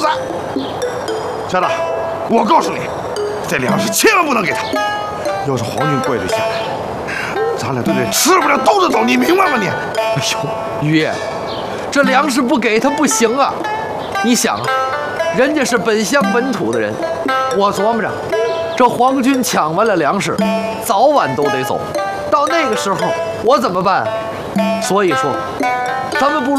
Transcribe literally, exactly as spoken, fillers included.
子。小子，我告诉你，这粮食千万不能给他。要是皇军怪罪下来，咱俩都得吃不了兜着走，你明白吗你？ 哎呦，于爷，这粮食不给他不行啊！你想啊，人家是本乡本土的人，我琢磨着，这皇军抢完了粮食，早晚都得走，到那个时候我怎么办？所以说，咱们不如。